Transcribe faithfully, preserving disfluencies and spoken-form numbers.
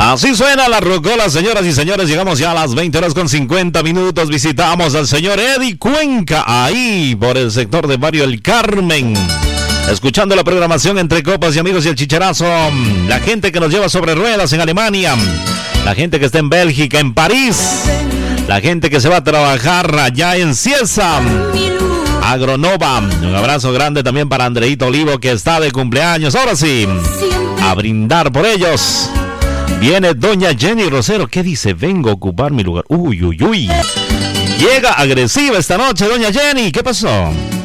Así suena la rocola, señoras y señores. Llegamos ya a las veinte horas con cincuenta minutos. Visitamos al señor Eddie Cuenca, ahí por el sector de Barrio El Carmen. Escuchando la programación Entre Copas y Amigos y el Chicharazo. La gente que nos lleva sobre ruedas en Alemania. La gente que está en Bélgica, en París. La gente que se va a trabajar allá en Cieza. Agronova. Un abrazo grande también para Andreito Olivo, que está de cumpleaños. Ahora sí, a brindar por ellos. Viene doña Jenny Rosero. ¿Qué dice? Vengo a ocupar mi lugar. Uy, uy, uy. Llega agresiva esta noche doña Jenny. ¿Qué pasó?